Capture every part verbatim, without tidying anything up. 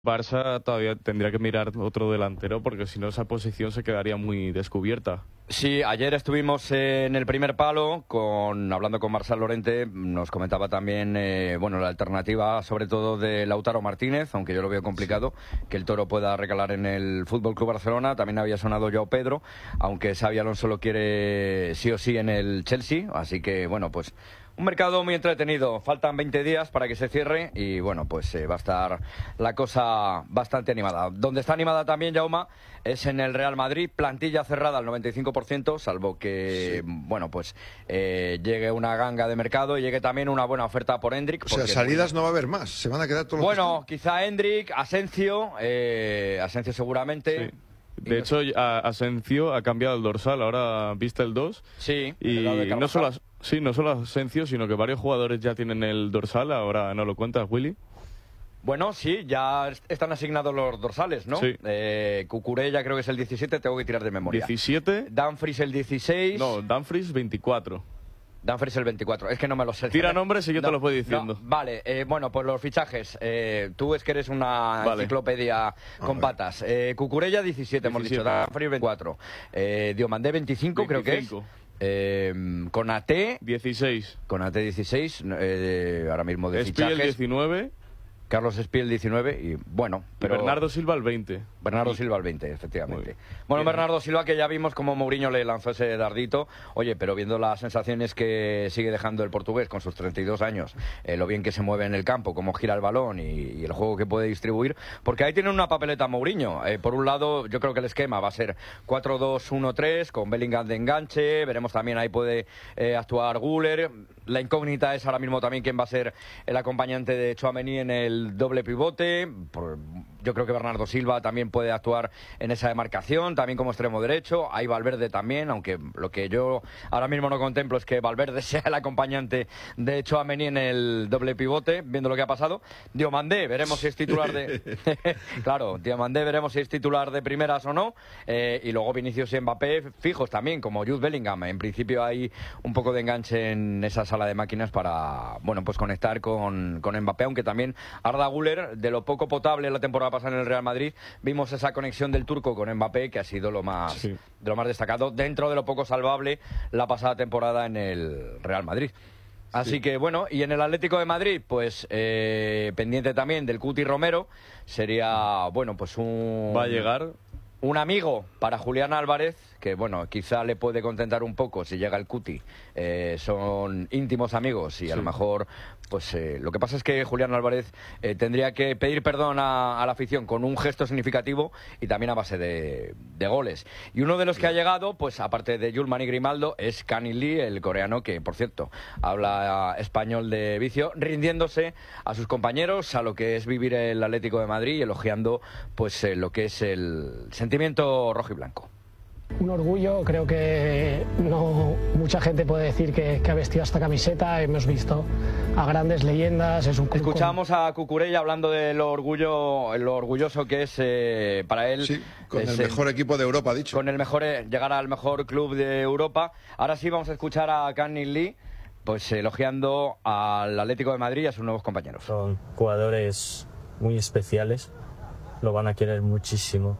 Barça todavía tendría que mirar otro delantero porque si no esa posición se quedaría muy descubierta. Sí, ayer estuvimos en el primer palo con hablando con Marcel Lorente, nos comentaba también eh, bueno, la alternativa sobre todo de Lautaro Martínez, aunque yo lo veo complicado que el Toro pueda recalar en el Fútbol Club Barcelona. También había sonado Joao Pedro, aunque Xabi Alonso lo quiere sí o sí en el Chelsea, así que bueno, pues un mercado muy entretenido. Faltan veinte días para que se cierre y bueno, pues eh, va a estar la cosa bastante animada. Donde está animada también, Jaume, es en el Real Madrid, plantilla cerrada al noventa y cinco por ciento, salvo que, sí. bueno, pues eh, llegue una ganga de mercado y llegue también una buena oferta por Hendrik. O sea, salidas no va a haber más, se van a quedar todos los Bueno, quizá Hendrik, Asensio, eh, Asensio seguramente... Sí. De hecho, Asensio ha cambiado el dorsal, ahora viste el dos. Sí, y no solo, sí, no solo Asensio, sino que varios jugadores ya tienen el dorsal, ahora no lo cuentas, Willy. Bueno, sí, ya están asignados los dorsales, ¿no? Sí. Eh, Cucurella creo que es el diecisiete, tengo que tirar de memoria. diecisiete. Dumfries el dieciséis. No, Dumfries veinticuatro. Dumfries el veinticuatro, es que no me lo sé. Tira nombres y yo no, te los voy diciendo. No, vale, eh, bueno, pues los fichajes. Eh, tú es que eres una vale. enciclopedia con a patas. Eh, Cucurella diecisiete, hemos dicho. Dumfries veinticuatro. Eh, Diomandé veinticinco, creo que es. Eh, Konaté dieciséis. Konaté dieciséis. Eh, ahora mismo de Espiel fichajes. diecinueve. Carlos Espiel diecinueve y bueno, pero... Y Bernardo Silva el veinte. Bernardo Silva el veinte, efectivamente. Bueno, bien. Bernardo Silva, que ya vimos como Mourinho le lanzó ese dardito. Oye, pero viendo las sensaciones que sigue dejando el portugués con sus treinta y dos años, eh, lo bien que se mueve en el campo, cómo gira el balón y, y el juego que puede distribuir, porque ahí tiene una papeleta Mourinho. Eh, por un lado, yo creo que el esquema va a ser cuatro dos uno tres con Bellingham de enganche, veremos también ahí puede eh, actuar Güler. La incógnita es ahora mismo también quién va a ser el acompañante de Tchouaméni en el doble pivote. Por, yo creo que Bernardo Silva también puede actuar en esa demarcación, también como extremo derecho. Hay Valverde también, aunque lo que yo ahora mismo no contemplo es que Valverde sea el acompañante de Tchouaméni en el doble pivote, viendo lo que ha pasado. Diomandé, veremos si es titular de... claro, Diomandé, veremos si es titular de primeras o no. Eh, y luego Vinicius y Mbappé fijos también, como Jude Bellingham. En principio hay un poco de enganche en esa sala de máquinas para, bueno, pues conectar con, con Mbappé, aunque también Arda Güler, de lo poco potable la temporada pasada en el Real Madrid, vimos esa conexión del turco con Mbappé que ha sido lo más, sí. de lo más destacado dentro de lo poco salvable la pasada temporada en el Real Madrid. Así sí. que bueno, y en el Atlético de Madrid, pues eh, pendiente también del Cuti Romero, sería, bueno, pues un... Va a llegar... Un amigo para Julián Álvarez, que bueno, quizá le puede contentar un poco si llega el Cuti. Eh, son íntimos amigos y sí. a lo mejor, pues eh, lo que pasa es que Julián Álvarez eh, tendría que pedir perdón a, a la afición con un gesto significativo y también a base de, de goles. Y uno de los que ha llegado, pues aparte de Yulman y Grimaldo, es Kang-in Lee, el coreano, que por cierto habla español de vicio, rindiéndose a sus compañeros, a lo que es vivir el Atlético de Madrid y elogiando pues eh, lo que es el sentimiento rojo y blanco. Un orgullo, creo que no mucha gente puede decir que, que ha vestido esta camiseta. Hemos visto a grandes leyendas. Es un club Escuchamos con... a Cucurella hablando de lo orgullo, lo orgulloso que es eh, para él. Sí, con el mejor el, equipo de Europa, ha dicho. Con el mejor, llegar al mejor club de Europa. Ahora sí vamos a escuchar a Kang-in Lee, pues elogiando al Atlético de Madrid y a sus nuevos compañeros. Son jugadores muy especiales, lo van a querer muchísimo.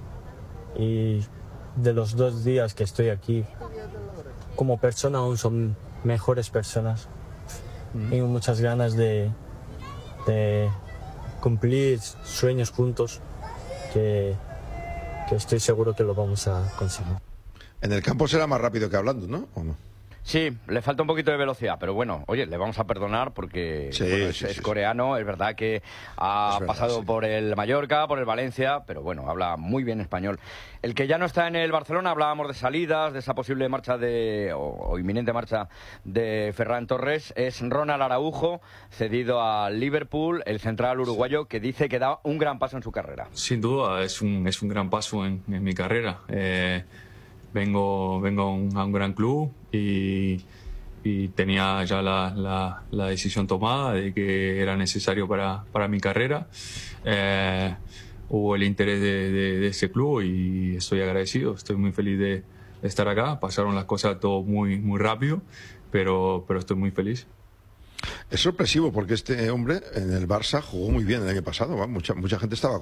Y de los dos días que estoy aquí, como persona aún son mejores personas. Mm. Tengo muchas ganas de, de cumplir sueños juntos, que, que estoy seguro que lo vamos a conseguir. En el campo será más rápido que hablando, ¿no? ¿O no? Sí, le falta un poquito de velocidad, pero bueno, oye, le vamos a perdonar porque sí, bueno, sí, es, sí, es coreano, sí. Es verdad que ha es verdad, pasado sí. por el Mallorca, por el Valencia, pero bueno, habla muy bien español. El que ya no está en el Barcelona, hablábamos de salidas, de esa posible marcha de, o, o inminente marcha de Ferran Torres, es Ronald Araujo, cedido al Liverpool, el central uruguayo, que dice que da un gran paso en su carrera. Sin duda, es un, es un gran paso en, en mi carrera. Eh, Vengo, vengo a un, a un gran club y, y tenía ya la, la, la decisión tomada de que era necesario para, para mi carrera. Eh, hubo el interés de, de, de ese club y estoy agradecido, estoy muy feliz de, de estar acá. Pasaron las cosas todo muy, muy rápido, pero, pero estoy muy feliz. Es sorpresivo porque este hombre en el Barça jugó muy bien el año pasado. ¿va? Mucha, mucha gente estaba